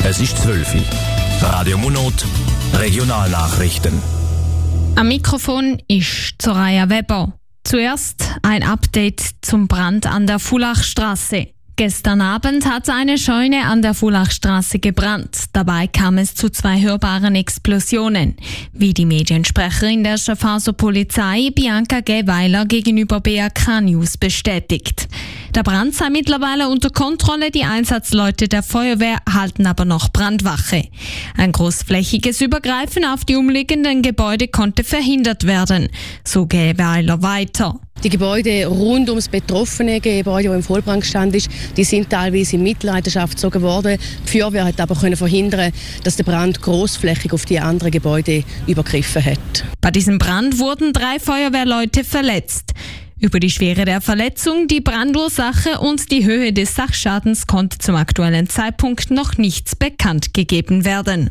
Es ist 12 Uhr. Radio Monot, Regionalnachrichten. Am Mikrofon ist Soraya Weber. Zuerst ein Update zum Brand an der Fulachstraße. Gestern Abend hat eine Scheune an der Fulachstraße gebrannt. Dabei kam es zu 2 hörbaren Explosionen. Wie die Mediensprecherin der Schaffhauser Polizei Bianca Geweiler gegenüber BRK News bestätigt. Der Brand sei mittlerweile unter Kontrolle, die Einsatzleute der Feuerwehr halten aber noch Brandwache. Ein großflächiges Übergreifen auf die umliegenden Gebäude konnte verhindert werden, so Geweiler weiter. Die Gebäude rund ums betroffene Gebäude, das im Vollbrandstand ist, die sind teilweise in Mitleidenschaft gezogen worden. Die Feuerwehr hat aber verhindern, dass der Brand grossflächig auf die anderen Gebäude übergriffen hat. Bei diesem Brand wurden 3 Feuerwehrleute verletzt. Über die Schwere der Verletzung, die Brandursache und die Höhe des Sachschadens konnte zum aktuellen Zeitpunkt noch nichts bekannt gegeben werden.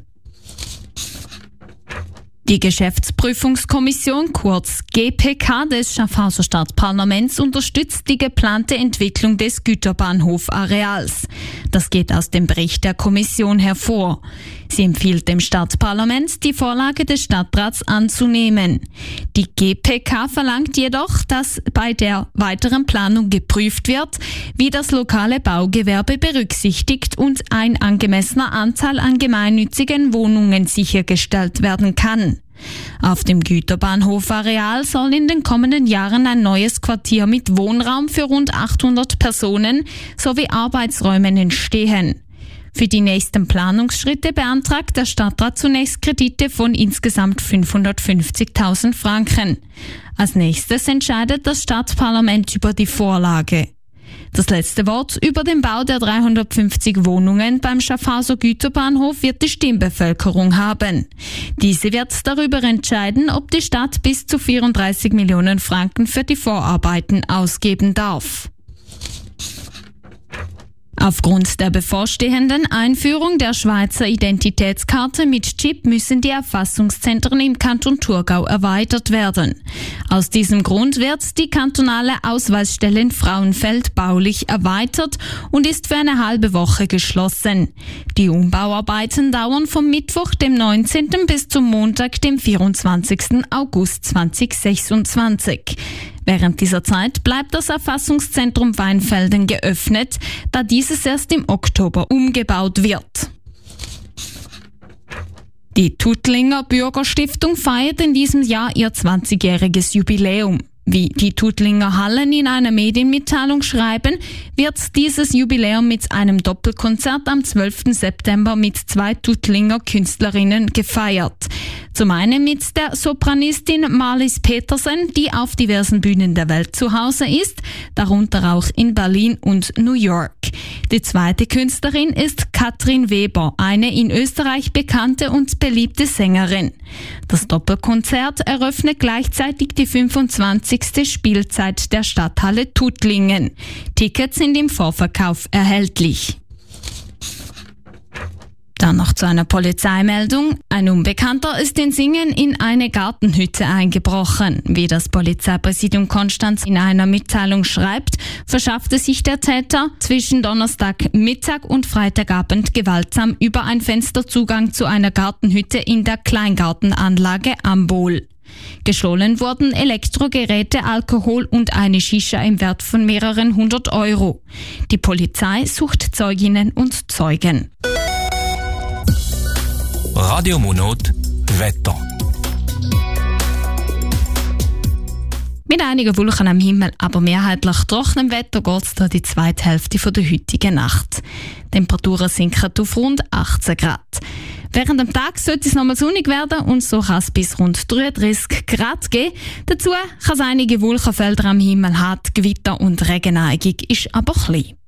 Die Geschäftsprüfungskommission, kurz GPK, des Schaffhauser Stadtparlaments unterstützt die geplante Entwicklung des Güterbahnhofareals. Das geht aus dem Bericht der Kommission hervor. Sie empfiehlt dem Stadtparlament, die Vorlage des Stadtrats anzunehmen. Die GPK verlangt jedoch, dass bei der weiteren Planung geprüft wird, wie das lokale Baugewerbe berücksichtigt und ein angemessener Anteil an gemeinnützigen Wohnungen sichergestellt werden kann. Auf dem Güterbahnhofareal soll in den kommenden Jahren ein neues Quartier mit Wohnraum für rund 800 Personen sowie Arbeitsräumen entstehen. Für die nächsten Planungsschritte beantragt der Stadtrat zunächst Kredite von insgesamt 550.000 Franken. Als nächstes entscheidet das Stadtparlament über die Vorlage. Das letzte Wort über den Bau der 350 Wohnungen beim Schaffhauser Güterbahnhof wird die Stimmbevölkerung haben. Diese wird darüber entscheiden, ob die Stadt bis zu 34 Millionen Franken für die Vorarbeiten ausgeben darf. Aufgrund der bevorstehenden Einführung der Schweizer Identitätskarte mit Chip müssen die Erfassungszentren im Kanton Thurgau erweitert werden. Aus diesem Grund wird die kantonale Ausweisstelle in Frauenfeld baulich erweitert und ist für eine halbe Woche geschlossen. Die Umbauarbeiten dauern vom Mittwoch, dem 19. bis zum Montag, dem 24. August 2026. Während dieser Zeit bleibt das Erfassungszentrum Weinfelden geöffnet, da dieses erst im Oktober umgebaut wird. Die Tuttlinger Bürgerstiftung feiert in diesem Jahr ihr 20-jähriges Jubiläum. Wie die Tuttlinger Hallen in einer Medienmitteilung schreiben, wird dieses Jubiläum mit einem Doppelkonzert am 12. September mit 2 Tuttlinger Künstlerinnen gefeiert. Zum einen mit der Sopranistin Marlies Petersen, die auf diversen Bühnen der Welt zu Hause ist, darunter auch in Berlin und New York. Die zweite Künstlerin ist Katrin Weber, eine in Österreich bekannte und beliebte Sängerin. Das Doppelkonzert eröffnet gleichzeitig die 25. Spielzeit der Stadthalle Tuttlingen. Tickets sind im Vorverkauf erhältlich. Dann noch zu einer Polizeimeldung. Ein Unbekannter ist in Singen in eine Gartenhütte eingebrochen. Wie das Polizeipräsidium Konstanz in einer Mitteilung schreibt, verschaffte sich der Täter zwischen Donnerstagmittag und Freitagabend gewaltsam über ein Fenster Zugang zu einer Gartenhütte in der Kleingartenanlage Ambol. Gestohlen wurden Elektrogeräte, Alkohol und eine Shisha im Wert von mehreren 100 €. Die Polizei sucht Zeuginnen und Zeugen. Radio Monot, Wetter. Mit einigen Wolken am Himmel, aber mehrheitlich trockenem Wetter geht es durch die zweite Hälfte der heutigen Nacht. Temperaturen sinken auf rund 18 Grad. Während dem Tag sollte es nochmal sonnig werden und so kann es bis rund 33 Grad gehen. Dazu kann es einige Wolkenfelder am Himmel haben, Gewitter und Regeneigung ist aber klein.